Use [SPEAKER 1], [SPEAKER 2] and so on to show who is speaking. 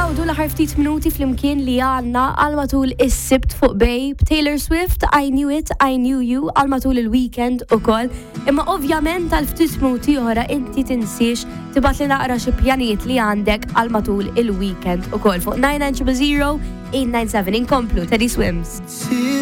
[SPEAKER 1] Nawdu l-aħħar ftit minuti fl-imkien li għandna għal matul is-sibt fuq Babe, Taylor Swift, I Knew It, I Knew You, għal matul il-weekend ukoll. Imma ovvjament għal ftit minuti oħra inti tinsiex tibgħat li naqra xi pjanijiet li għandek għal matul il-weekend ukoll fuq 9900 897 inkomplu Teddy Swims.